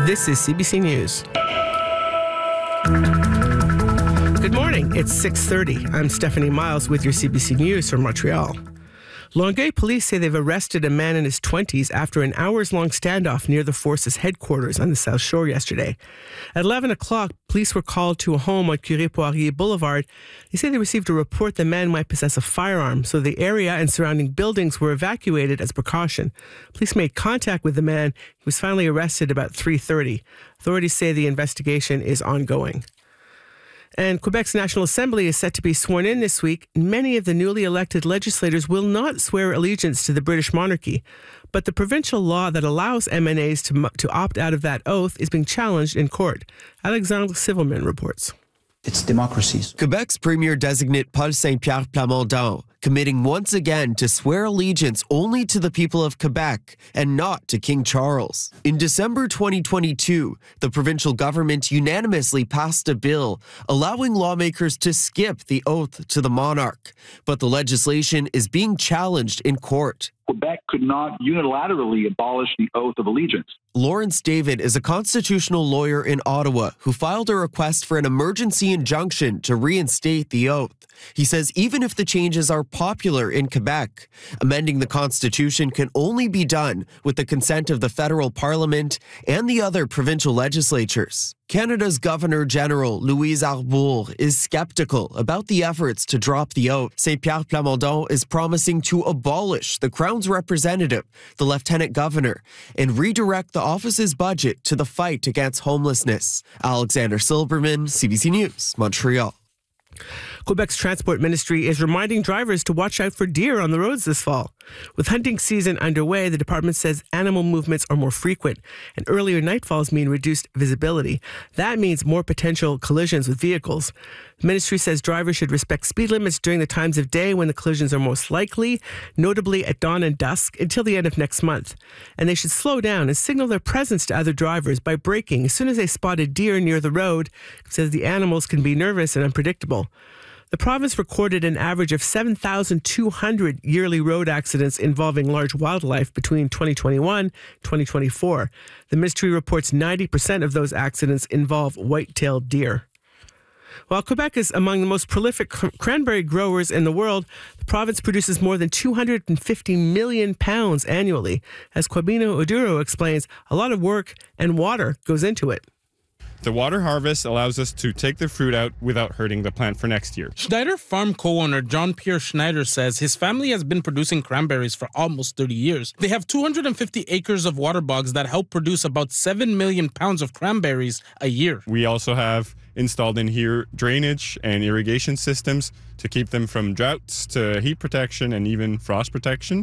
This is CBC News. Good morning. It's 6:30. I'm Stephanie Miles with your CBC News from Montreal. Longueuil police say they've arrested a man in his 20s after an hours-long standoff near the force's headquarters on the South Shore yesterday. At 11 o'clock, police were called to a home on Curie-Poirier Boulevard. They say they received a report the man might possess a firearm, so the area and surrounding buildings were evacuated as precaution. Police made contact with the man. He was finally arrested about 3:30. Authorities say the investigation is ongoing. And Quebec's National Assembly is set to be sworn in this week. Many of the newly elected legislators will not swear allegiance to the British monarchy. But the provincial law that allows MNAs to opt out of that oath is being challenged in court. Alexandre Sivelman reports. It's democracy. Quebec's Premier designate Paul Saint-Pierre Plamondon committing once again to swear allegiance only to the people of Quebec and not to King Charles. In December 2022, the provincial government unanimously passed a bill allowing lawmakers to skip the oath to the monarch. But the legislation is being challenged in court. Quebec could not unilaterally abolish the oath of allegiance. Lawrence David is a constitutional lawyer in Ottawa who filed a request for an emergency injunction to reinstate the oath. He says even if the changes are popular in Quebec, amending the Constitution can only be done with the consent of the federal parliament and the other provincial legislatures. Canada's Governor General Louise Arbour is skeptical about the efforts to drop the oath. Saint-Pierre Plamondon is promising to abolish the Crown's representative, the Lieutenant Governor, and redirect the office's budget to the fight against homelessness. Alexander Silberman, CBC News, Montreal. Quebec's Transport Ministry is reminding drivers to watch out for deer on the roads this fall. With hunting season underway, the department says animal movements are more frequent, and earlier nightfalls mean reduced visibility. That means more potential collisions with vehicles. The ministry says drivers should respect speed limits during the times of day when the collisions are most likely, notably at dawn and dusk, until the end of next month. And they should slow down and signal their presence to other drivers by braking as soon as they spot a deer near the road, says the animals can be nervous and unpredictable. The province recorded an average of 7,200 yearly road accidents involving large wildlife between 2021 and 2024. The ministry reports 90% of those accidents involve white-tailed deer. While Quebec is among the most prolific cranberry growers in the world, the province produces more than 250 million pounds annually. As Quabino Oduro explains, a lot of work and water goes into it. The water harvest allows us to take the fruit out without hurting the plant for next year. Schneider Farm co-owner Jean-Pierre Schneider says his family has been producing cranberries for almost 30 years. They have 250 acres of water bogs that help produce about 7 million pounds of cranberries a year. We also have installed in here drainage and irrigation systems to keep them from droughts to heat protection and even frost protection.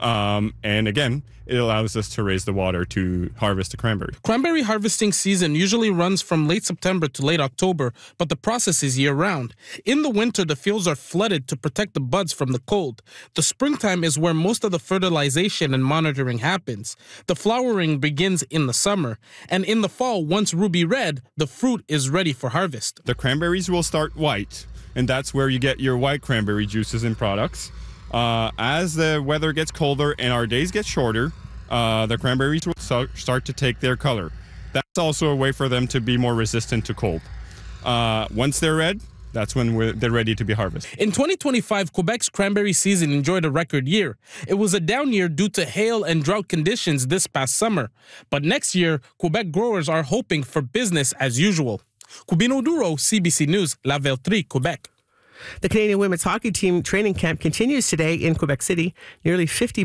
And again, it allows us to raise the water to harvest the cranberry. Cranberry harvesting season usually runs from late September to late October, but the process is year-round. In the winter, the fields are flooded to protect the buds from the cold. The springtime is where most of the fertilization and monitoring happens. The flowering begins in the summer, and in the fall, once ruby red, the fruit is ready for harvest. The cranberries will start white, and that's where you get your white cranberry juices and products. As the weather gets colder and our days get shorter, the cranberries will start to take their color. That's also a way for them to be more resistant to cold. Once they're red, that's when they're ready to be harvested. In 2025, Quebec's cranberry season enjoyed a record year. It was a down year due to hail and drought conditions this past summer. But next year, Quebec growers are hoping for business as usual. Quabino Oduro, CBC News, La Veltrie, Quebec. The Canadian women's hockey team training camp continues today in Quebec City. Nearly 50